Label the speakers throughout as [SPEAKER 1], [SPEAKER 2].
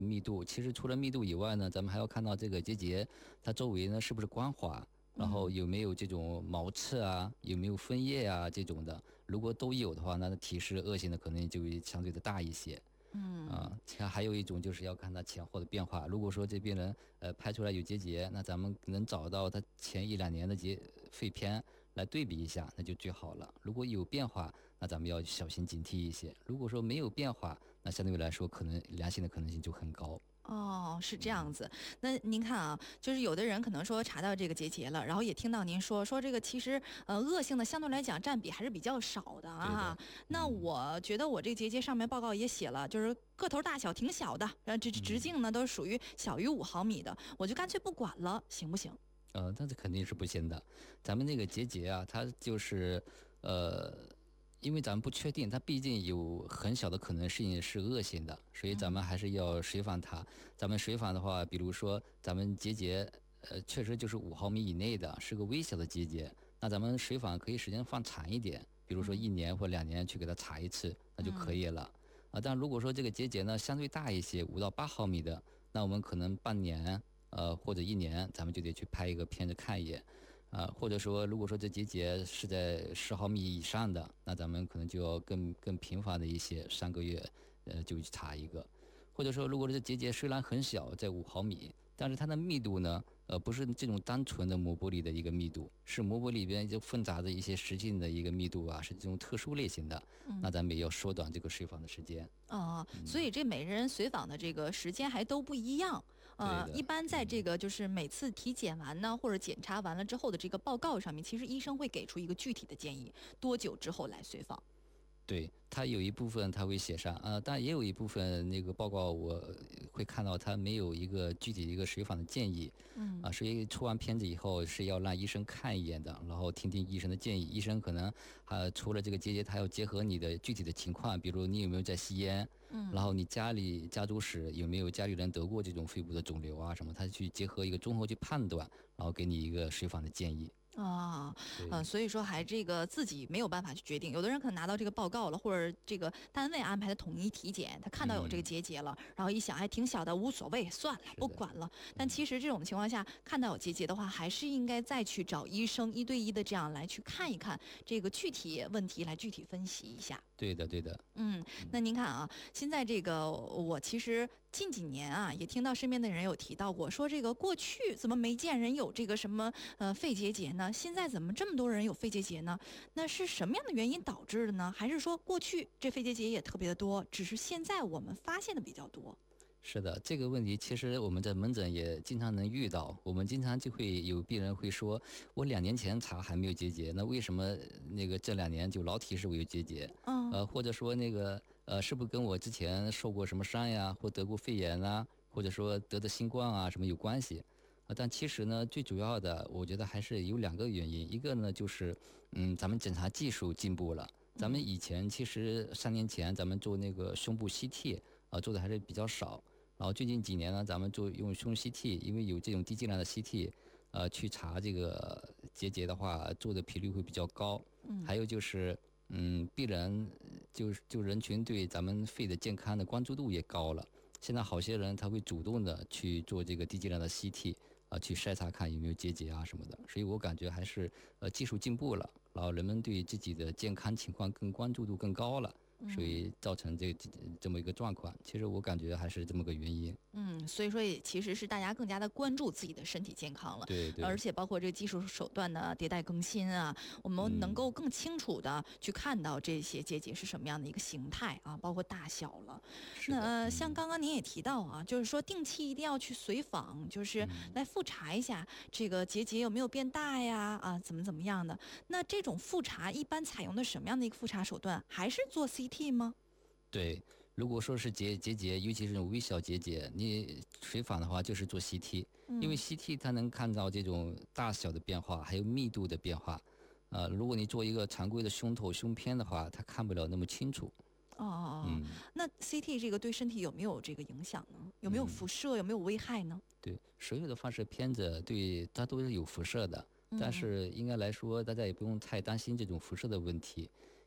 [SPEAKER 1] 密度。其实除了密度以外呢，咱们还要看到这个结节它周围呢是不是光滑，然后有没有这种毛刺啊，有没有分叶啊这种的。如果都有的话，那提示恶性的可能就会相对的大一些。还有一种就是要看他前后的变化。如果说这病人拍出来有结节，那咱们能找到他前1、2年的肺片来对比一下，那就最好了。如果有变化，那咱们要小心警惕一些。如果说没有变化，那相对来说可能良性的可能性就很高。
[SPEAKER 2] 哦，是这样子。那您看啊，就是有的人可能说查到这个结节了，然后也听到您说这个其实恶性的相对来讲占比还是比较少的啊。那我觉得我这个结节上面报告也写了，就是个头大小挺小的，这直径呢都属于小于5毫米的，我就干脆不管了，行不行？
[SPEAKER 1] 但是肯定是不行的。咱们那个结节啊，它就是因为咱们不确定，它毕竟有很小的可能性是恶性的，所以咱们还是要随访它。咱们随访的话，比如说咱们结节确实就是5毫米以内的，是个微小的结节，那咱们随访可以时间放长一点，比如说1年或2年去给它查一次，那就可以了。但如果说这个结节呢相对大一些，5到8毫米的，那我们可能半年或者1年，咱们就得去拍一个片子看一眼。或者说，如果说这结节是在10毫米以上的，那咱们可能就要更频繁的一些，3个月就去查一个。或者说，如果这结节虽然很小，在5毫米，但是它的密度呢，不是这种单纯的膜玻璃的一个密度，是膜玻璃里边就混杂着一些实性的一个密度啊，是这种特殊类型的。那咱们也要缩短这个随访的时间。
[SPEAKER 2] 所以这每个人随访的这个时间还都不一样。一般在这个就是每次体检完呢，或者检查完了之后的这个报告上面，其实医生会给出一个具体的建议，多久之后来随访。
[SPEAKER 1] 对，他有一部分他会写上，但也有一部分那个报告我会看到他没有一个具体的一个随访的建议。所以出完片子以后是要让医生看一眼的，然后听听医生的建议。医生可能除了这个结节，他要结合你的具体的情况，比如你有没有在吸烟，然后你家族史有没有家里人得过这种肺部的肿瘤啊什么，他去结合一个综合去判断，然后给你一个随访的建议。
[SPEAKER 2] 所以说还这个自己没有办法去决定。有的人可能拿到这个报告了，或者这个单位安排的统一体检，他看到有这个结节了，然后一想还挺小的，无所谓，算了，不管了。但其实这种情况下，看到有结节的话，还是应该再去找医生1对1的这样来去看一看这个具体问题，来具体分析一下。
[SPEAKER 1] 对的。
[SPEAKER 2] 那您看啊，现在这个我其实近几年啊，也听到身边的人有提到过，说这个过去怎么没见人有这个什么肺结节呢？现在怎么这么多人有肺结节呢？那是什么样的原因导致的呢？还是说过去这肺结节也特别的多，只是现在我们发现的比较多？
[SPEAKER 1] 是的，这个问题其实我们在门诊也经常能遇到。我们经常就会有病人会说，我2年前查还没有结节，那为什么那个这2年就老提示我有结节？或者说那个是不是跟我之前受过什么伤呀，或得过肺炎啊，或者说得的新冠啊什么有关系？但其实呢，最主要的我觉得还是有2个原因。一个呢就是咱们检查技术进步了。咱们以前其实3年前咱们做那个胸部 CT 做的还是比较少。然后最近几年呢，咱们用胸 CT， 因为有这种低剂量的 CT，去查这个结节的话，做的频率会比较高。还有就是，病人就人群对咱们肺的健康的关注度也高了。现在好些人他会主动的去做这个低剂量的 CT，去筛查看有没有结节啊什么的。所以我感觉还是技术进步了，然后人们对自己的健康情况关注度更高了。所以造成这么一个状况，其实我感觉还是这么个原因。
[SPEAKER 2] 所以说也其实是大家更加的关注自己的身体健康了。
[SPEAKER 1] 对，
[SPEAKER 2] 而且包括这个技术手段的迭代更新啊，我们能够更清楚的去看到这些结节是什么样的一个形态啊，包括大小了。那像刚刚您也提到啊，就是说定期一定要去随访，就是来复查一下这个结节有没有变大呀，怎么样的。那这种复查一般采用的什么样的一个复查手段？还是做 CT 吗？
[SPEAKER 1] 对，如果说是结节，尤其是这种微小结节，你随访的话就是做 CT，因为 CT 它能看到这种大小的变化，还有密度的变化。如果你做一个常规的胸透、胸片的话，它看不了那么清楚。
[SPEAKER 2] 那 CT 这个对身体有没有这个影响呢？有没有辐射？有没有危害呢？
[SPEAKER 1] 对，所有的放射片子对它都是有辐射的，但是应该来说，大家也不用太担心这种辐射的问题。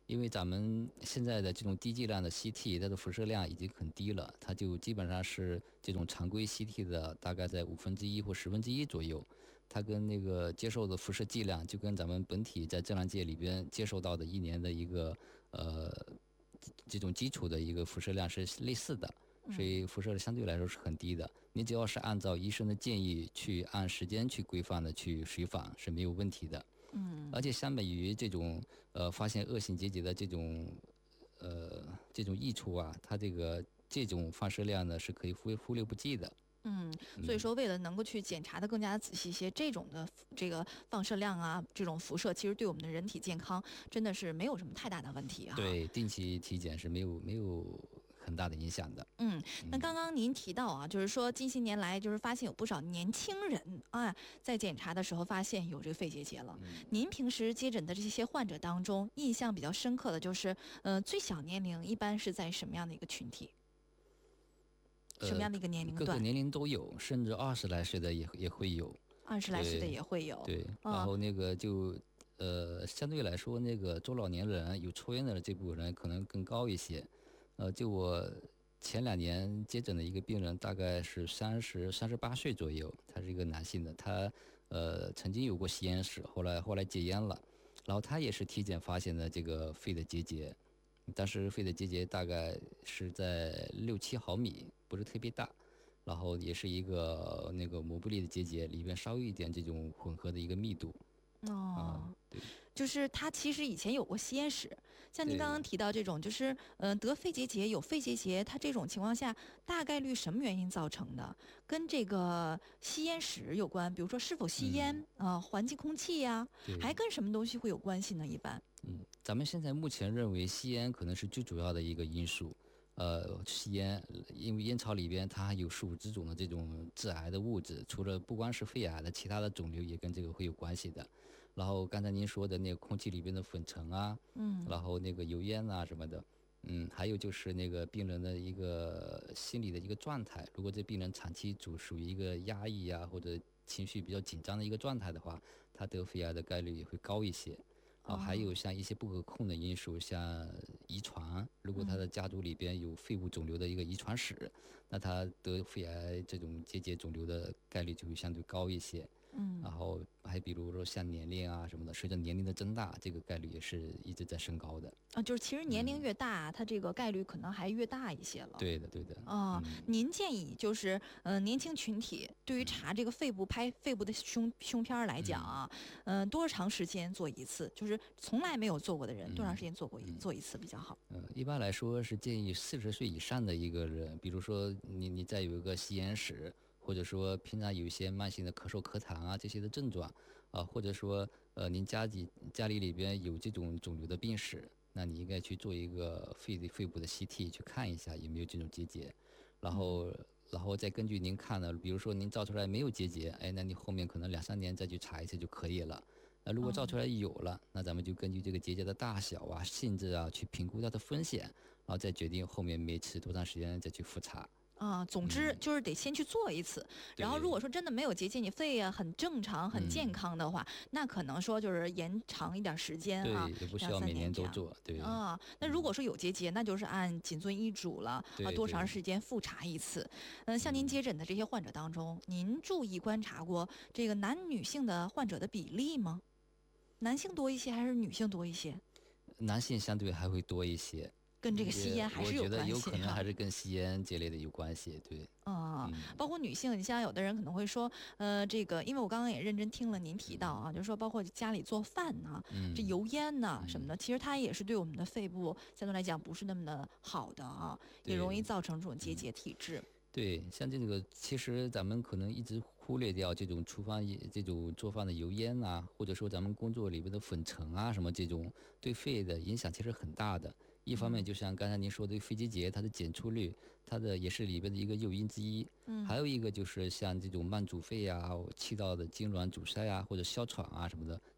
[SPEAKER 1] 因为咱们现在的这种低剂量的吸替，它的辐射量已经很低了，它就基本上是这种常规吸替的大概在1/5或1/10左右。它跟那个接受的辐射剂量，就跟咱们本体在自然界里边接受到的一年的一个这种基础的一个辐射量是类似的，所以辐射相对来说是很低的。你只要是按照医生的建议去按时间去规范的去随访是没有问题的。而且相比于这种发现恶性结节的这种益处啊，它这种放射量呢是可以忽略不计的。
[SPEAKER 2] 所以说为了能够去检查的更加仔细一些，这种的这个放射量啊，这种辐射其实对我们的人体健康真的是没有什么太大的问题啊。
[SPEAKER 1] 对，定期体检是没有很大的影响的。
[SPEAKER 2] 那刚刚您提到啊，就是说近些年来就是发现有不少年轻人啊，在检查的时候发现有这个肺结节了。您平时接诊的这些患者当中，印象比较深刻的就是，最小年龄一般是在什么样的一个群体？什么样的一个年龄段？
[SPEAKER 1] 各个年龄都有，甚至20来岁的也会有。
[SPEAKER 2] 20来岁的也会有。
[SPEAKER 1] 对，然后那个相对来说，那个中老年人有抽烟的这部分人可能更高一些。就我前2年接诊的一个病人，大概是38岁左右，他是一个男性的，他曾经有过吸烟史，后来戒烟了，然后他也是体检发现的这个肺的结节，当时肺的结节大概是在6-7毫米，不是特别大，然后也是一个那个膜不粒的结节，里边稍微一点这种混合的一个密度。对。
[SPEAKER 2] 就是他其实以前有过吸烟史，像您刚刚提到这种，就是得肺结节有肺结节，他这种情况下大概率什么原因造成的？跟这个吸烟史有关，比如说是否吸烟环境空气呀，还跟什么东西会有关系呢？一般？
[SPEAKER 1] 咱们现在目前认为吸烟可能是最主要的一个因素。吸烟，因为烟草里边它有15支种的这种致癌的物质，除了不光是肺癌的，其他的肿瘤也跟这个会有关系的。然后刚才您说的那个空气里边的粉尘啊，然后那个油烟啊什么的，还有就是那个病人的一个心理的一个状态，如果这病人长期属于一个压抑啊或者情绪比较紧张的一个状态的话，他得肺癌的概率也会高一些。还有像一些不可控的因素，像遗传，如果他的家族里边有肺部肿瘤的一个遗传史，那他得肺癌这种结节肿瘤的概率就会相对高一些。然后还比如说像年龄啊什么的，随着年龄的增大，这个概率也是一直在升高的。
[SPEAKER 2] 就是其实年龄越大，它这个概率可能还越大一些了。
[SPEAKER 1] 对的。
[SPEAKER 2] 您建议就是年轻群体对于查这个肺部拍肺部的胸片来讲啊，多长时间做一次？就是从来没有做过的人，多长时间做一次比较好？
[SPEAKER 1] 一般来说是建议40岁以上的一个人，比如说你再有一个吸烟史，或者说平常有一些慢性的咳嗽咳痰啊这些的症状或者说您家里边有这种肿瘤的病史，那你应该去做一个肺部的吸替，去看一下有没有这种结节，然后再根据您看的，比如说您照出来没有结节，那你后面可能2-3年再去查一次就可以了。那如果照出来有了，那咱们就根据这个结节的大小啊、性质啊去评估它的风险，然后再决定后面每次多长时间再去复查。
[SPEAKER 2] 总之就是得先去做一次，然后如果说真的没有结节，你肺很正常、很健康的话，那可能说就是延长一点时间啊，
[SPEAKER 1] 对，也不需要每年都做。对
[SPEAKER 2] 那如果说有结节，那就是按谨遵医嘱了多长时间复查一次。像您接诊的这些患者当中，您注意观察过这个男女性的患者的比例吗？男性多一些还是女性多一些？
[SPEAKER 1] 男性相对还会多一些。
[SPEAKER 2] 跟这个吸烟还是有关系，
[SPEAKER 1] 我觉得有可能还是跟吸烟这类的有关系，对。
[SPEAKER 2] 包括女性，你像有的人可能会说，这个，因为我刚刚也认真听了您提到啊，就是说包括家里做饭呐，这油烟呐什么的，其实它也是对我们的肺部相对来讲不是那么的好的啊，也容易造成这种结节体质。
[SPEAKER 1] 对，像这个其实咱们可能一直忽略掉这种这种做饭的油烟啊，或者说咱们工作里面的粉尘啊什么这种，对肺的影响其实很大的。一方面就像刚才您说的肺结节，它的检出率，它的也是里边的一个诱因之一。还有一个就是像这种慢阻肺啊、气道的痉挛阻塞啊或者哮喘啊什么的，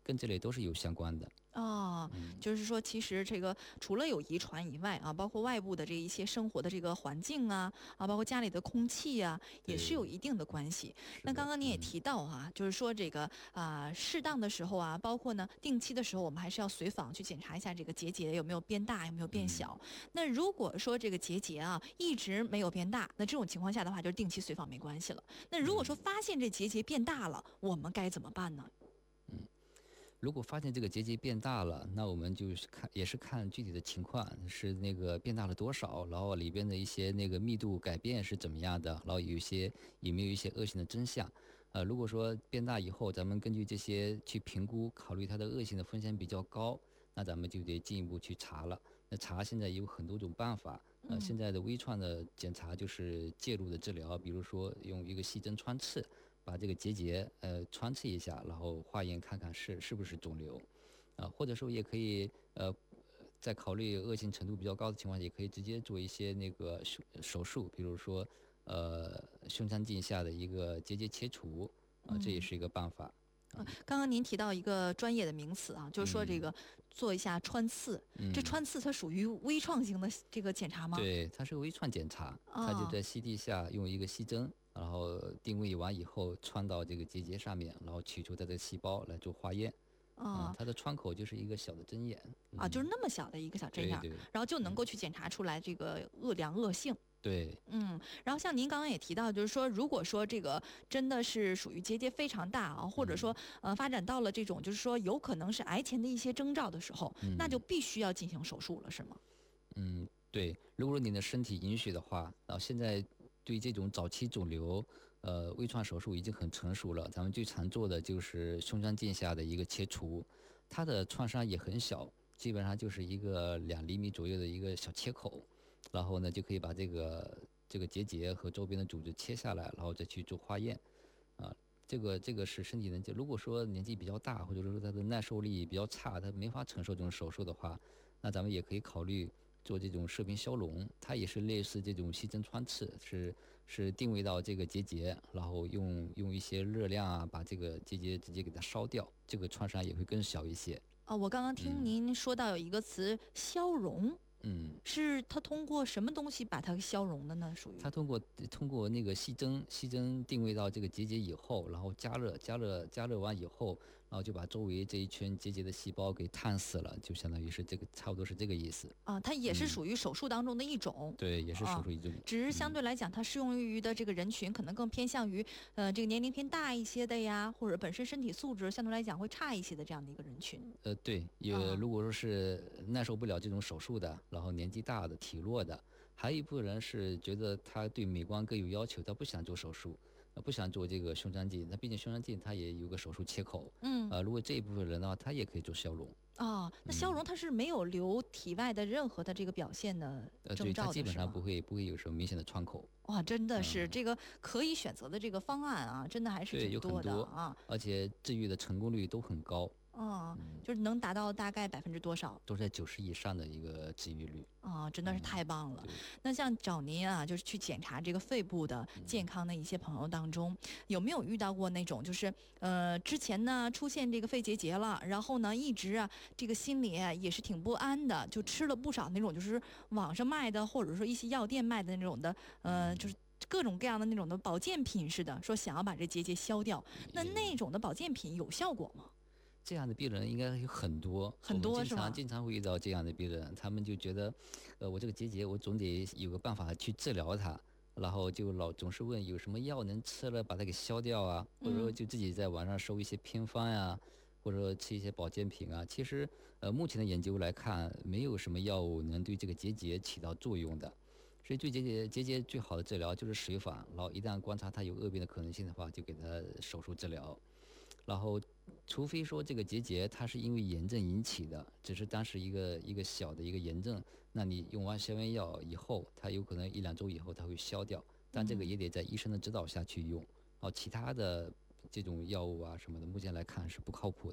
[SPEAKER 1] 跟这类都是有相关的。
[SPEAKER 2] 就是说，其实这个除了有遗传以外啊，包括外部的这一些生活的这个环境啊，包括家里的空气啊，也是有一定的关系。那刚刚你也提到啊，就是说这个适当的时候啊，包括呢定期的时候，我们还是要随访去检查一下这个结节有没有变大，有没有变小。那如果说这个结节啊一直没有变大，那这种情况下的话，就是定期随访没关系了。那如果说发现这结节变大了，我们该怎么办呢？
[SPEAKER 1] 如果发现这个结节变大了，那我们就是也是看具体的情况，是那个变大了多少，然后里边的一些那个密度改变是怎么样的，然后有没有一些恶性的真相。如果说变大以后，咱们根据这些去评估，考虑它的恶性的风险比较高，那咱们就得进一步去查了。那查现在有很多种办法，现在的微创的检查就是介入的治疗，比如说用一个细针穿刺。把这个结节穿刺一下，然后化验看看是不是肿瘤，或者说也可以在考虑恶性程度比较高的情况下，也可以直接做一些那个手术，比如说胸腔镜下的一个结节切除，这也是一个办法。
[SPEAKER 2] 刚刚您提到一个专业的名词啊，就是说这个做一下穿刺，这穿刺它属于微创型的这个检查吗？
[SPEAKER 1] 对，它是微创检查，它就在膝地下用一个细针。然后定位完以后，穿到这个结节上面，然后取出它的细胞来做化验。它的窗口就是一个小的针眼。
[SPEAKER 2] 就是那么小的一个小针眼，然后就能够去检查出来这个恶性。
[SPEAKER 1] 对，
[SPEAKER 2] 然后像您刚刚也提到，就是说，如果说这个真的是属于结节非常大啊，或者说发展到了这种就是说有可能是癌前的一些征兆的时候，那就必须要进行手术了，是吗？
[SPEAKER 1] 对，如果你的身体允许的话，然后现在对这种早期肿瘤，微创手术已经很成熟了。咱们最常做的就是胸腔镜下的一个切除，它的创伤也很小，基本上就是一个2厘米左右的一个小切口，然后呢就可以把这个结节和周边的组织切下来，然后再去做化验。这个是身体如果说年纪比较大，或者说他的耐受力比较差，他没法承受这种手术的话，那咱们也可以考虑做这种射频消融，它也是类似这种细针穿刺，是定位到这个结节，然后用一些热量啊，把这个结节直接给它烧掉，这个创伤也会更小一些。
[SPEAKER 2] 我刚刚听您说到有一个词消融。是它通过什么东西把它消融的呢？属于
[SPEAKER 1] 它通过那个细针定位到这个结节以后，然后加热完以后，然后就把周围这一圈结节的细胞给烫死了，就相当于是这个差不多是这个意思。
[SPEAKER 2] 它也是属于手术当中的一种。
[SPEAKER 1] 对，也是手术一种。
[SPEAKER 2] 只是相对来讲，它适用于的这个人群可能更偏向于这个年龄偏大一些的呀，或者本身身体素质相对来讲会差一些的这样的一个人群。
[SPEAKER 1] 对，如果说是耐受不了这种手术的，然后年纪大的、体弱的，还有一部分人是觉得他对美观更有要求，他不想做手术，不想做这个胸腔镜。那毕竟胸腔镜它也有个手术切口。如果这一部分人的话，他也可以做消融。
[SPEAKER 2] 那消融它是没有留体外的任何的这个表现的征兆的，
[SPEAKER 1] 对，它基本上不会有什么明显的窗口。
[SPEAKER 2] 哇，真的是这个可以选择的这个方案啊，真的还是挺多的啊，
[SPEAKER 1] 而且治愈的成功率都很高。
[SPEAKER 2] 就是能达到大概多少？
[SPEAKER 1] 都在90%以上的一个治愈率。
[SPEAKER 2] 真的是太棒了。那像找您啊，就是去检查这个肺部的健康的一些朋友当中，有没有遇到过那种就是之前呢出现这个肺结节了，然后呢一直这个心里也是挺不安的，就吃了不少那种就是网上卖的或者说一些药店卖的那种的就是各种各样的那种的保健品似的，说想要把这结节消掉，那种的保健品有效果吗？
[SPEAKER 1] 这样的病人应该有很多
[SPEAKER 2] 是吧？
[SPEAKER 1] 经常会遇到这样的病人，他们就觉得，我这个结节我总得有个办法去治疗它，然后就总是问有什么药能吃了把它给消掉啊，或者说就自己在网上搜一些偏方呀，或者说吃一些保健品啊。其实目前的研究来看，没有什么药物能对这个结节起到作用的。所以对结节最好的治疗就是随访，然后一旦观察它有恶变的可能性的话，就给它手术治疗。然后，除非说这个结节它是因为炎症引起的，只是当时一个小的一个炎症，那你用完消炎药以后，它有可能1-2周以后它会消掉，但这个也得在医生的指导下去用。其他的这种药物啊什么的，目前来看是不靠谱的。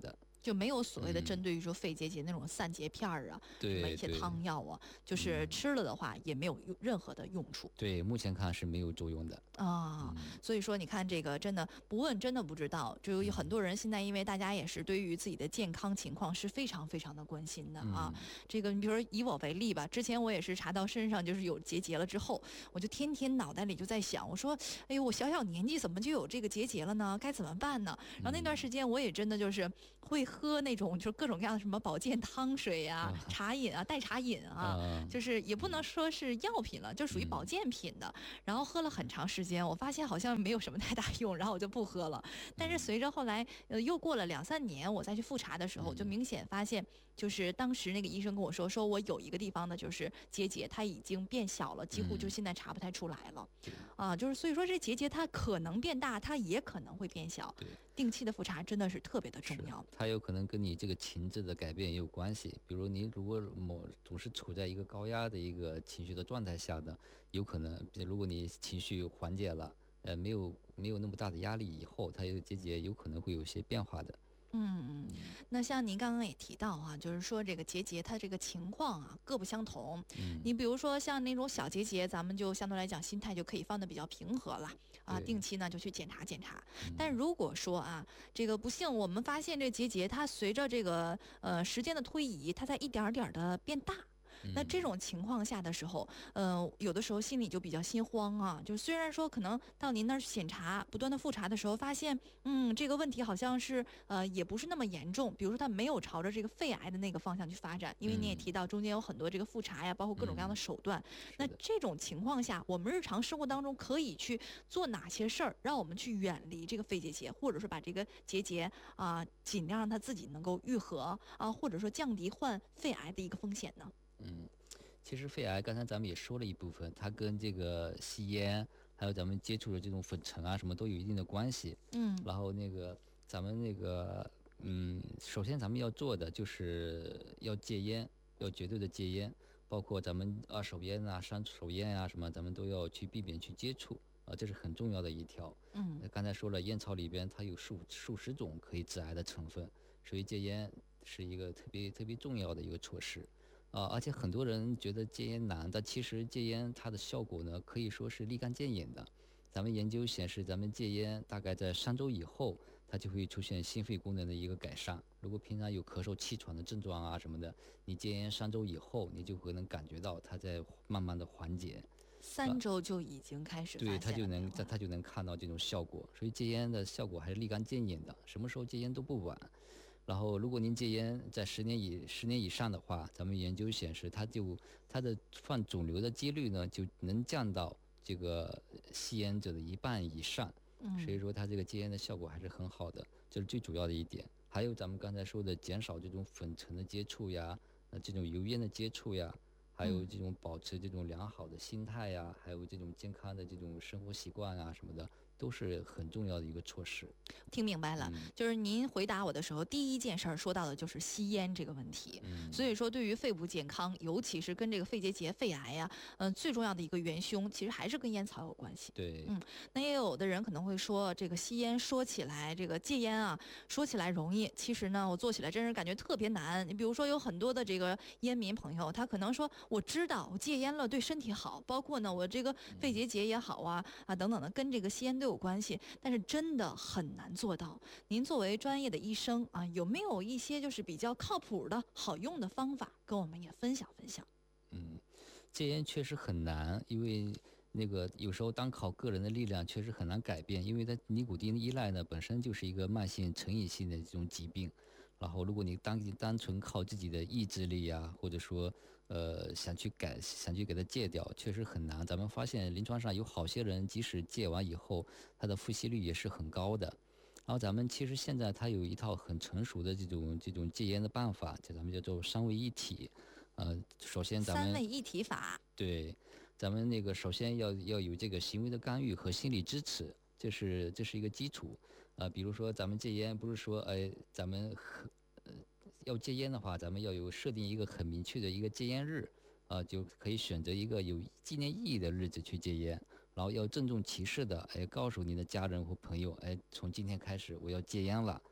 [SPEAKER 2] 就没有所谓的针对于说肺结节那种散结片啊，什么一些汤药啊，就是吃了的话也没有任何的用处。
[SPEAKER 1] 对，目前看是没有作用的
[SPEAKER 2] 啊。所以说你看这个真的不问真的不知道，就有很多人现在因为大家也是对于自己的健康情况是非常非常的关心的啊。这个你比如说以我为例吧，之前我也是查到身上就是有结节了之后，我就天天脑袋里就在想，我说哎呦我小小年纪怎么就有这个结节了呢？该怎么办呢？然后那段时间我也真的就是会喝那种就是各种各样的什么保健汤水啊、茶饮啊、代茶饮啊，就是也不能说是药品了，就属于保健品的。然后喝了很长时间，我发现好像没有什么太大用，然后我就不喝了。但是随着后来又过了2-3年，我再去复查的时候，我就明显发现，就是当时那个医生跟我说，说我有一个地方呢就是结节，它已经变小了，几乎就现在查不太出来了。就是所以说这结节它可能变大，它也可能会变小。定期的复查真的是特别的重要。
[SPEAKER 1] 它有可能跟你这个情志的改变也有关系。比如你如果总是处在一个高压的一个情绪的状态下的，有可能，如果你情绪缓解了，没有那么大的压力以后，它有结节有可能会有一些变化的。
[SPEAKER 2] 那像您刚刚也提到啊，就是说这个结节它这个情况啊各不相同。你比如说像那种小结节，咱们就相对来讲心态就可以放得比较平和了啊，定期呢就去检查检查。但如果说啊，这个不幸我们发现这结节它随着这个时间的推移，它在一点点的变大。那这种情况下的时候，有的时候心里就比较心慌啊。就虽然说可能到您那儿检查，不断的复查的时候，发现，这个问题好像是也不是那么严重。比如说它没有朝着这个肺癌的那个方向去发展，因为你也提到中间有很多这个复查呀，包括各种各样的手段。那这种情况下，我们日常生活当中可以去做哪些事儿，让我们去远离这个肺结节，或者说把这个结节尽量让它自己能够愈合啊，或者说降低患肺癌的一个风险呢？
[SPEAKER 1] 其实肺癌刚才咱们也说了一部分，它跟这个吸烟，还有咱们接触的这种粉尘啊什么都有一定的关系。然后咱们首先咱们要做的就是要戒烟，要绝对的戒烟，包括咱们二手烟啊、三手烟啊什么，咱们都要去避免去接触啊，这是很重要的一条。刚才说了，烟草里边它有数十种可以致癌的成分，所以戒烟是一个特别重要的一个措施。而且很多人觉得戒烟难，但其实戒烟它的效果呢，可以说是立竿见影的。咱们研究显示，咱们戒烟大概在3周以后，它就会出现心肺功能的一个改善。如果平常有咳嗽、气喘的症状啊什么的，你戒烟3周以后，你就会能感觉到它在慢慢的缓解。
[SPEAKER 2] 3周就已经开始发现了，
[SPEAKER 1] 对，他就能看到这种效果。所以戒烟的效果还是立竿见影的，什么时候戒烟都不晚。然后，如果您戒烟在10年以上的话，咱们研究显示，它的患肿瘤的几率呢，就能降到这个吸烟者的1半以上。所以说，它这个戒烟的效果还是很好的，这是最主要的一点。还有咱们刚才说的，减少这种粉尘的接触呀，这种油烟的接触呀，还有这种保持这种良好的心态呀，还有这种健康的这种生活习惯啊什么的，都是很重要的一个措施。
[SPEAKER 2] 听明白了，就是您回答我的时候，第一件事儿说到的就是吸烟这个问题。所以说，对于肺部健康，尤其是跟这个肺结节、肺癌呀，最重要的一个元凶，其实还是跟烟草有关系。
[SPEAKER 1] 对，
[SPEAKER 2] 那也有的人可能会说，这个吸烟说起来，这个戒烟啊，说起来容易，其实呢，我做起来真是感觉特别难。你比如说，有很多的这个烟民朋友，他可能说，我知道我戒烟了对身体好，包括呢，我这个肺结节也好啊等等的，跟这个吸烟都有关系，但是真的很难做到。您作为专业的医生啊，有没有一些就是比较靠谱的好用的方法，跟我们也分享分享？
[SPEAKER 1] 戒烟确实很难，因为有时候单靠个人的力量确实很难改变，因为它尼古丁依赖呢本身就是一个慢性成瘾性的这种疾病。然后如果你单纯靠自己的意志力啊，或者说想去给它戒掉，确实很难。咱们发现临床上有好些人即使戒完以后，他的复吸率也是很高的。然后咱们其实现在它有一套很成熟的这种戒烟的办法，咱们叫做3位一体。首先咱们
[SPEAKER 2] 3位一体法，
[SPEAKER 1] 对，咱们首先要有这个行为的干预和心理支持，这是一个基础。比如说咱们戒烟，不是说咱们要戒烟的话，咱们要设定一个很明确的一个戒烟日，就可以选择一个有纪念意义的日子去戒烟。然后要郑重其事的告诉你的家人或朋友，从今天开始我要戒烟了。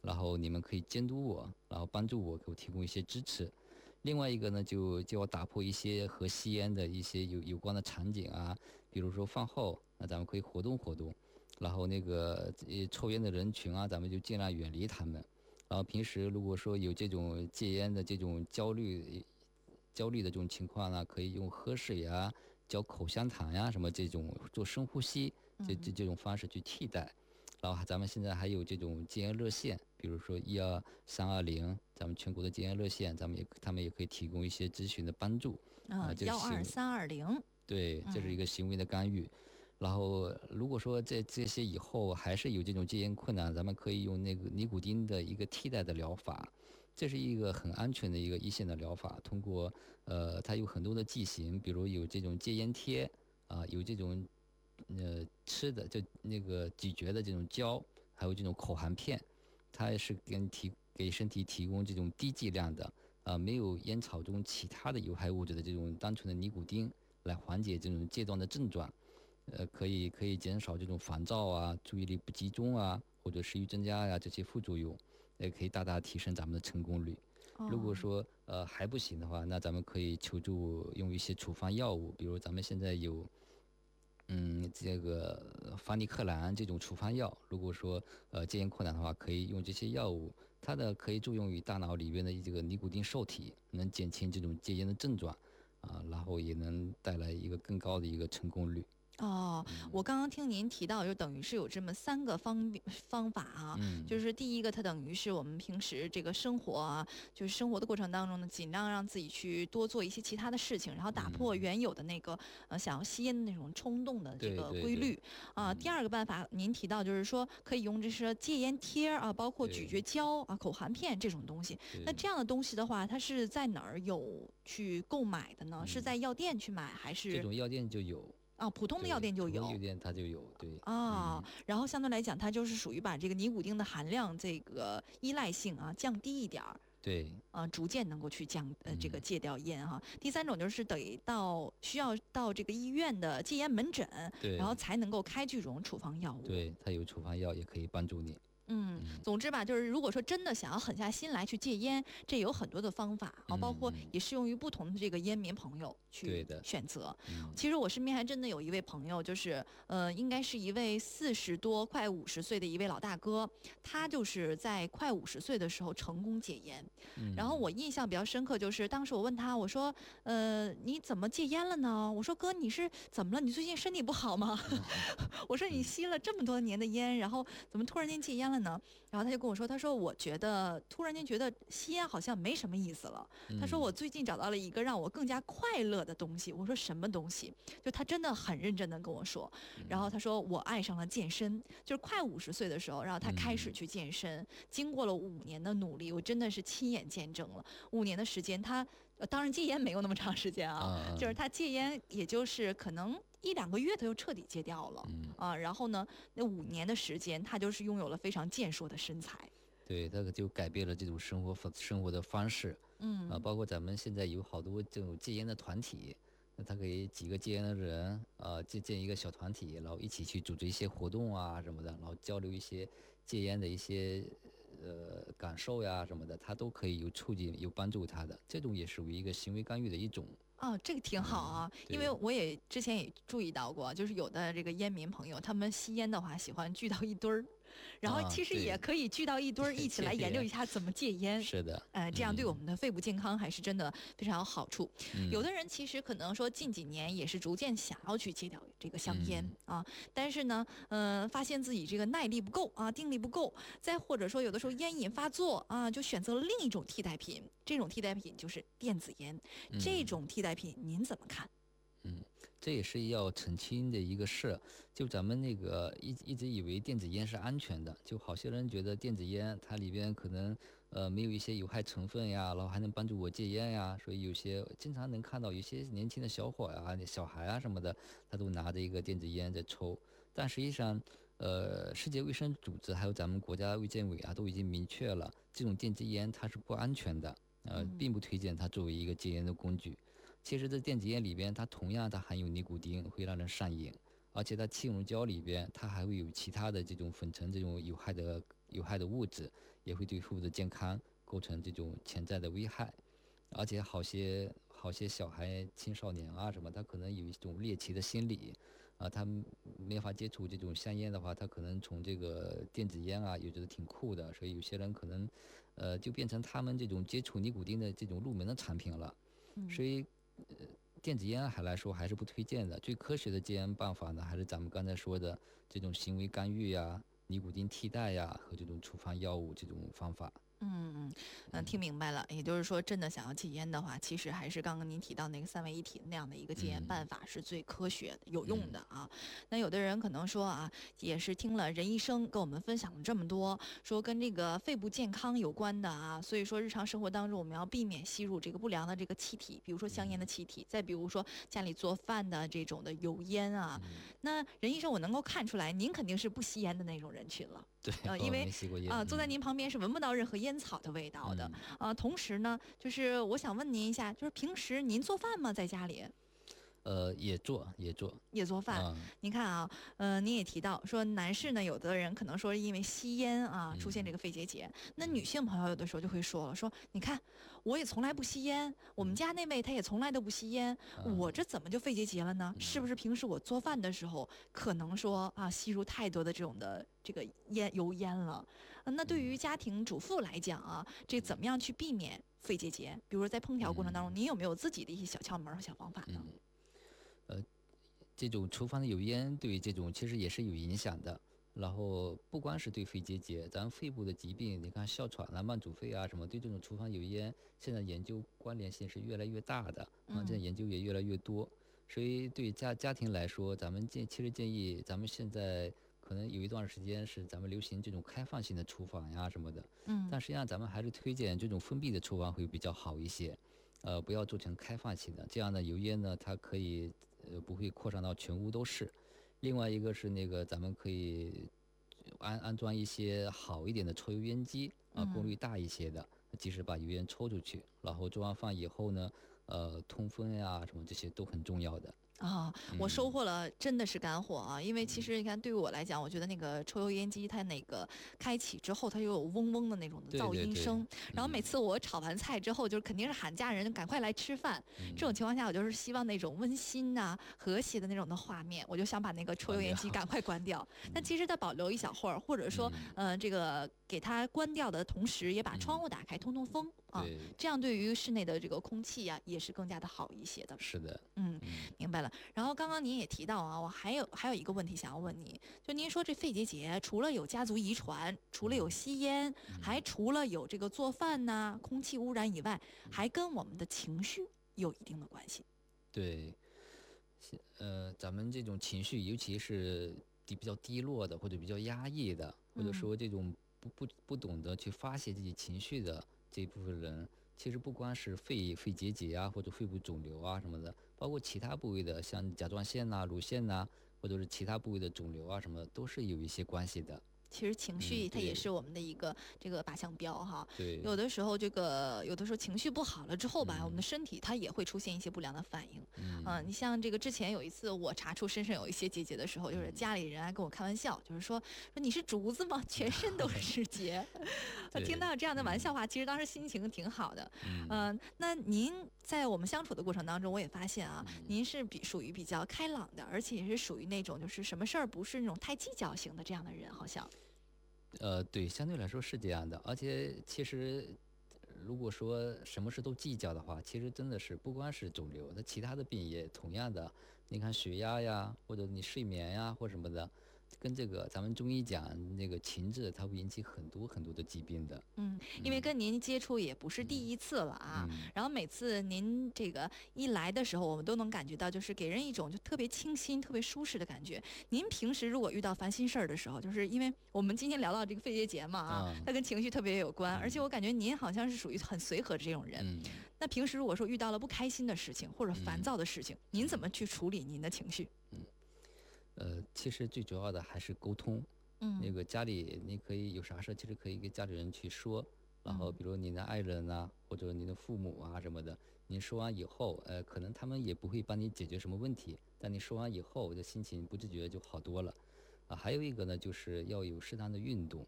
[SPEAKER 1] 然后你们可以监督我，然后帮助我，给我提供一些支持。另外一个呢，就要打破一些和吸烟的一些有关的场景啊，比如说饭后，那咱们可以活动活动，然后那个抽烟的人群啊，咱们就尽量远离他们。然后平时如果说有这种戒烟的这种焦虑的这种情况呢，可以用喝水呀、嚼口香糖呀什么这种做深呼吸，这种方式去替代。然后咱们现在还有这种戒烟热线，比如说12320，咱们全国的戒烟热线，他们也可以提供一些咨询的帮助。
[SPEAKER 2] 12320。
[SPEAKER 1] 对，这是一个行为的干预。然后如果说在这些以后还是有这种戒烟困难，咱们可以用那个尼古丁的一个替代的疗法，这是一个很安全的一个一线的疗法。通过它有很多的剂型，比如有这种戒烟贴有这种吃的就那个咀嚼的这种胶，还有这种口含片，它也是给身体提供这种低剂量的没有烟草中其他的有害物质的这种单纯的尼古丁，来缓解这种戒断的症状。可以减少这种烦躁啊、注意力不集中啊，或者食欲增加呀这些副作用，也可以大大提升咱们的成功率。如果说还不行的话，那咱们可以求助用一些处方药物，比如咱们现在有这个方尼克兰这种处方药，如果说戒烟困难的话，可以用这些药物，它的可以作用于大脑里边的这个尼古丁受体，能减轻这种戒烟的症状然后也能带来一个更高的一个成功率。
[SPEAKER 2] 我刚刚听您提到，就等于是有这么3个方法啊，就是第一个，它等于是我们平时这个生活啊，就是生活的过程当中呢，尽量让自己去多做一些其他的事情，然后打破原有的那个想要吸烟的那种冲动的这个规律第二个办法，您提到就是说可以用这些戒烟贴啊，包括咀嚼胶啊、口含片这种东西。那这样的东西的话，它是在哪儿有去购买的呢？是在药店去买还是？
[SPEAKER 1] 这种药店就有。
[SPEAKER 2] 普通的药店就有，
[SPEAKER 1] 药店它就有，对。
[SPEAKER 2] 然后相对来讲，它就是属于把这个尼古丁的含量、这个依赖性降低一点儿。
[SPEAKER 1] 对。
[SPEAKER 2] 逐渐能够去这个戒掉烟哈。第三种就是需要到这个医院的戒烟门诊，然后才能够开这种处方药物。
[SPEAKER 1] 对，它有处方药也可以帮助你。
[SPEAKER 2] 总之吧，就是如果说真的想要狠下心来去戒烟，这有很多的方法包括也适用于不同的这个烟民朋友去选择。其实我身边还真的有一位朋友，就是应该是一位40多快50岁的一位老大哥，他就是在快50岁的时候成功戒烟。然后我印象比较深刻，就是当时我问他，我说你怎么戒烟了呢？我说哥，你是怎么了？你最近身体不好吗？我说你吸了这么多年的烟，然后怎么突然间戒烟了呢？然后他就跟我说，他说我突然间觉得吸烟好像没什么意思了。他说我最近找到了一个让我更加快乐的东西。我说什么东西？就他真的很认真的跟我说。然后他说我爱上了健身，就是快50岁的时候，然后他开始去健身，经过了5年的努力，我真的是亲眼见证了5年的时间。他当然戒烟没有那么长时间就是他戒烟也就是可能1-2个月他就彻底戒掉了然后呢，那5年的时间，他就是拥有了非常健硕的身材。
[SPEAKER 1] 对，这个就改变了这种生活的方式。包括咱们现在有好多这种戒烟的团体，那他可以几个戒烟的人建一个小团体，然后一起去组织一些活动啊什么的，然后交流一些戒烟的一些感受呀什么的，他都可以有促进有帮助他的。这种也属于一个行为干预的一种。
[SPEAKER 2] 这个挺好因为我也之前也注意到过，就是有的这个烟民朋友，他们吸烟的话喜欢聚到一堆儿，然后其实也可以聚到一堆儿，一起来研究一下怎么戒烟。
[SPEAKER 1] 是的，
[SPEAKER 2] 这样对我们的肺部健康还是真的非常有好处。有的人其实可能说近几年也是逐渐想要去戒掉这个香烟但是呢，发现自己这个耐力不够定力不够，再或者说有的时候烟瘾发作就选择了另一种替代品。这种替代品就是电子烟。这种替代品您怎么看？
[SPEAKER 1] 这也是要澄清的一个事。就咱们那个一直以为电子烟是安全的，就好些人觉得电子烟它里边可能没有一些有害成分呀，然后还能帮助我戒烟呀，所以经常能看到有些年轻的小伙小孩什么的，他都拿着一个电子烟在抽。但实际上世界卫生组织还有咱们国家卫健委都已经明确了，这种电子烟它是不安全的，并不推荐它作为一个戒烟的工具。其实这电子烟里边它同样含有尼古丁，会让人上瘾，而且它气溶胶里边它还会有其他的这种粉尘这种有害的有害的物质，也会对肺部的健康构成这种潜在的危害。而且好些小孩、青少年啊什么，他可能有一种猎奇的心理，他没法接触这种香烟的话，他可能从这个电子烟啊，也觉得挺酷的，所以有些人可能，就变成他们这种接触尼古丁的这种入门的产品了。所以，电子烟还来说还是不推荐的。最科学的戒烟办法呢，还是咱们刚才说的这种行为干预呀、尼古丁替代呀和这种处方药物这种方法。
[SPEAKER 2] 听明白了。也就是说，真的想要戒烟的话，其实还是刚刚您提到那个3位一体那样的一个戒烟办法是最科学的、有用的啊。那有的人可能说啊，也是听了任医生跟我们分享了这么多，说跟这个肺部健康有关的啊，所以说日常生活当中我们要避免吸入这个不良的这个气体，比如说香烟的气体，再比如说家里做饭的这种的油烟啊。那任医生，我能够看出来，您肯定是不吸烟的那种人群了。
[SPEAKER 1] 对，
[SPEAKER 2] 因为
[SPEAKER 1] 没吸过烟。
[SPEAKER 2] 坐在您旁边是闻不到任何烟草的味道的。同时呢，就是我想问您一下，就是平时您做饭吗？在家里？
[SPEAKER 1] 也做。
[SPEAKER 2] 也做饭。您看啊，您也提到说，男士呢，有的人可能说因为吸烟啊，出现这个肺结节。那女性朋友有的时候就会说了，说你看，我也从来不吸烟，我们家那位他也从来都不吸烟，我这怎么就肺结节了呢？是不是平时我做饭的时候，可能说啊，吸入太多的这种的这个油烟了？那对于家庭主妇来讲啊，这怎么样去避免肺结节？比如说在烹调过程当中，您有没有自己的一些小窍门和小方法呢？
[SPEAKER 1] 这种厨房的油烟对这种其实也是有影响的。然后不光是对肺结节，咱肺部的疾病，你看哮喘啊、慢阻肺啊什么，对这种厨房油烟，现在研究关联性是越来越大的，这研究也越来越多。所以对家庭来说，咱们其实建议，咱们现在可能有一段时间是咱们流行这种开放性的厨房呀什么的，但实际上咱们还是推荐这种封闭的厨房会比较好一些，不要做成开放性的，这样的油烟呢，它可以不会扩散到全屋都是。另外一个是那个咱们可以安装一些好一点的抽油烟机功率大一些的，及时把油烟抽出去，然后做完饭以后呢，通风呀什么这些都很重要的。
[SPEAKER 2] 我收获了真的是干货啊！因为其实你看，对于我来讲，我觉得那个抽油烟机它那个开启之后，它又有嗡嗡的那种的噪音声。然后每次我炒完菜之后，就是肯定是喊家人赶快来吃饭。这种情况下，我就是希望那种温馨呐、和谐的那种的画面，我就想把那个抽油烟机赶快关掉。但其实它保留一小会儿，或者说这个给它关掉的同时，也把窗户打开通通风啊，这样对于室内的这个空气呀，也是更加的好一些的。
[SPEAKER 1] 是的，
[SPEAKER 2] 明白了。然后刚刚您也提到啊，我还有一个问题想要问你，就您说这肺结节除了有家族遗传，除了有吸烟，还除了有这个做饭呐、空气污染以外，还跟我们的情绪有一定的关系。
[SPEAKER 1] 对，咱们这种情绪，尤其是比较低落的，或者比较压抑的，或者说这种不懂得去发泄自己情绪的这一部分人，其实不光是肺结节啊，或者肺部肿瘤啊什么的，包括其他部位的，像甲状腺呐、乳腺呐，或者是其他部位的肿瘤啊什么的，都是有一些关系的。
[SPEAKER 2] 其实情绪它也是我们的一个这个靶向标哈。
[SPEAKER 1] 对，
[SPEAKER 2] 有的时候情绪不好了之后吧，我们的身体它也会出现一些不良的反应。你像这个之前有一次我查出身上有一些结节的时候，就是家里人还跟我开玩笑，就是说你是竹子吗？全身都是结。听到这样的玩笑话，其实当时心情挺好的。那您在我们相处的过程当中，我也发现啊，您是属于比较开朗的，而且也是属于那种就是什么事儿不是那种太计较型的这样的人，好像。
[SPEAKER 1] 对，相对来说是这样的，而且其实，如果说什么事都计较的话，其实真的是不光是肿瘤，那其他的病也同样的。你看血压呀，或者你睡眠呀，或什么的，跟这个咱们中医讲那个情志，它会引起很多很多的疾病的。
[SPEAKER 2] 因为跟您接触也不是第一次了啊，然后每次您这个一来的时候，我们都能感觉到，就是给人一种就特别清新、特别舒适的感觉。您平时如果遇到烦心事儿的时候，就是因为我们今天聊到这个肺结节嘛它跟情绪特别有关，而且我感觉您好像是属于很随和的这种人。那平时如果说遇到了不开心的事情或者烦躁的事情，您怎么去处理您的情绪？
[SPEAKER 1] 其实最主要的还是沟通。那个家里你可以有啥事，其实可以跟家里人去说。然后比如你的爱人啊，或者你的父母啊什么的，你说完以后，可能他们也不会帮你解决什么问题，但你说完以后，我的心情不自觉就好多了。还有一个呢，就是要有适当的运动。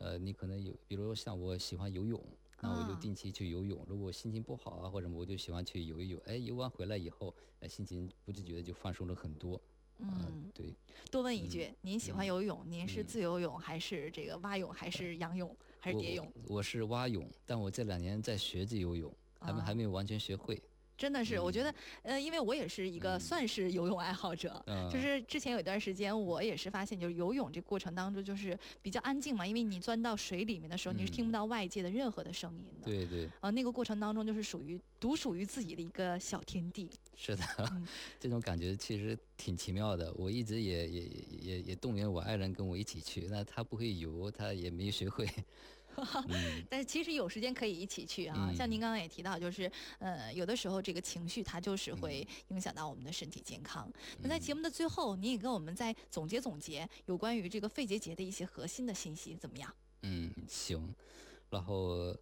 [SPEAKER 1] 你可能有，比如像我喜欢游泳，那我就定期去游泳。如果心情不好啊，或者我就喜欢去游一游。哎，游完回来以后，心情不自觉的就放松了很多。对。
[SPEAKER 2] 多问一句，您喜欢游泳？您是自由泳还是这个蛙泳，还是仰泳，还是蝶泳？
[SPEAKER 1] 我是蛙泳，但我这2年在学着游泳，还没有完全学会。
[SPEAKER 2] 真的是，我觉得，因为我也是一个算是游泳爱好者，就是之前有一段时间，我也是发现，就是游泳这过程当中，就是比较安静嘛，因为你钻到水里面的时候，你是听不到外界的任何的声音的。
[SPEAKER 1] 对对。
[SPEAKER 2] 那个过程当中，就是独属于自己的一个小天地。
[SPEAKER 1] 是的，这种感觉其实挺奇妙的。我一直也动员我爱人跟我一起去，那他不会游，他也没学会。
[SPEAKER 2] 但是其实有时间可以一起去啊，像您刚刚也提到，就是有的时候这个情绪它就是会影响到我们的身体健康。那在节目的最后，您也跟我们再总结有关于这个肺结节的一些核心的信息，怎么样？
[SPEAKER 1] 行。然后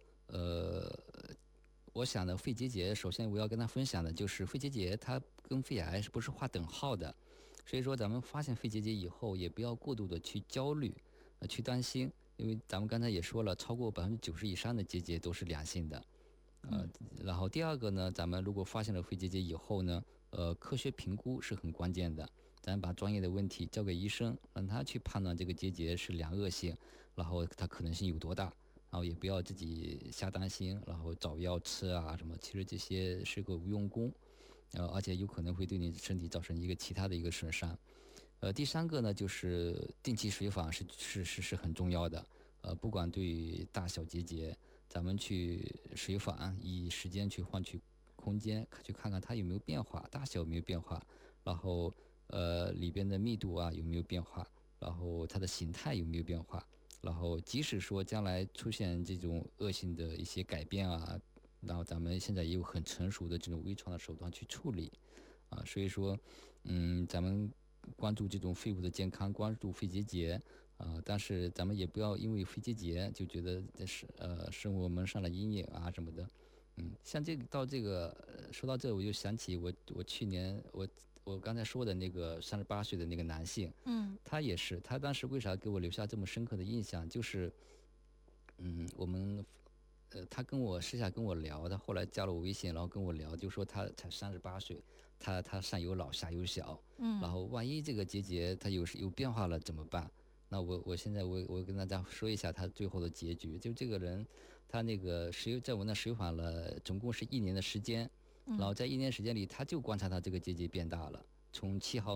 [SPEAKER 1] 我想呢，肺结节首先我要跟他分享的就是肺结节它跟肺癌是不是划等号的，所以说咱们发现肺结节以后，也不要过度的去焦虑，去担心。因为咱们刚才也说了，超过90%以上的结节都是良性的，然后第二个呢，咱们如果发现了肺结节以后呢，科学评估是很关键的，咱把专业的问题交给医生，让他去判断这个结节是良恶性，然后它可能性有多大，然后也不要自己瞎担心，然后找药吃啊什么，其实这些是个无用功，而且有可能会对你身体造成一个其他的一个损伤。第三个呢，就是定期随访是很重要的。不管对于大小结节，咱们去随访，以时间去换取空间，去看看它有没有变化，大小有没有变化，然后里边的密度啊有没有变化，然后它的形态有没有变化，然后即使说将来出现这种恶性的一些改变啊，然后咱们现在也有很成熟的这种微创的手段去处理，所以说，咱们关注这种肺部的健康，关注肺结节，但是咱们也不要因为肺结节就觉得这是生活蒙上了阴影啊什么的。像说到这，我就想起我去年我刚才说的那个38岁的那个男性，他也是，他当时为啥给我留下这么深刻的印象，就是我们他私下跟我聊，他后来加了我微信，然后跟我聊，就说他才38岁，他上有老下有小，然后万一这个结节他有变化了怎么办？那我现在我跟大家说一下他最后的结局，就这个人他那个在我那随访了，总共是1年的时间，然后在1年时间里，他就观察他这个结节变大了，从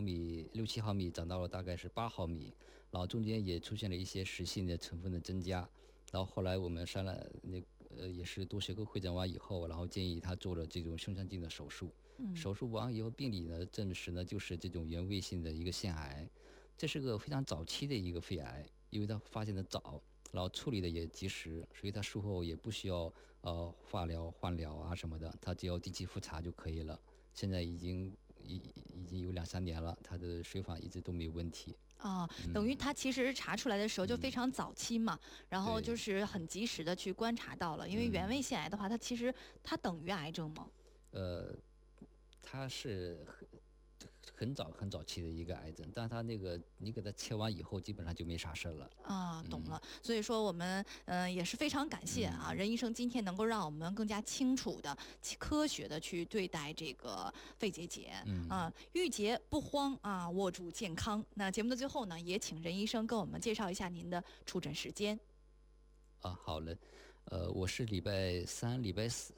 [SPEAKER 1] 6、7毫米长到了大概是8毫米，然后中间也出现了一些实性的成分的增加，然后后来我们上了也是多学科会诊完以后，然后建议他做了这种胸腔镜的手术。手术完以后，病理呢证实呢就是这种原位性的一个腺癌，这是个非常早期的一个肺癌，因为他发现的早，然后处理的也及时，所以他术后也不需要化疗、换疗啊什么的，他只要定期复查就可以了。现在已经有2、3年了，他的随访一直都没有问题。
[SPEAKER 2] 等于他其实查出来的时候就非常早期嘛，然后就是很及时的去观察到了，因为原位腺癌的话，它等于癌症吗？
[SPEAKER 1] 它是很早期的一个癌症，但是它你给它切完以后，基本上就没啥事了。
[SPEAKER 2] 懂了。所以说我们也是非常感谢任医生今天能够让我们更加清楚的、科学的去对待这个肺结节。遇结不慌啊，握住健康。那节目的最后呢，也请任医生跟我们介绍一下您的出诊时间。
[SPEAKER 1] 好嘞。我是礼拜三、礼拜四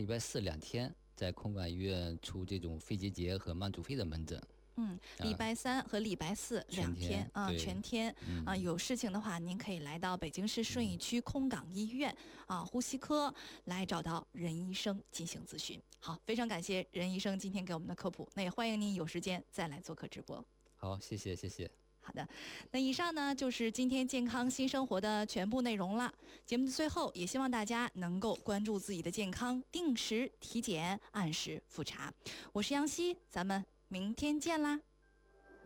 [SPEAKER 1] 2天。在空管医院出这种肺结节和慢阻肺的门诊。
[SPEAKER 2] 礼拜3和礼拜42天全天有事情的话，您可以来到北京市顺义区空港医院呼吸科来找到任医生进行咨询。好，非常感谢任医生今天给我们的科普，那也欢迎您有时间再来做客直播。
[SPEAKER 1] 好，谢谢。
[SPEAKER 2] 好的，那以上呢就是今天健康新生活的全部内容了。节目的最后，也希望大家能够关注自己的健康，定时体检，按时复查。我是杨希，咱们明天见啦。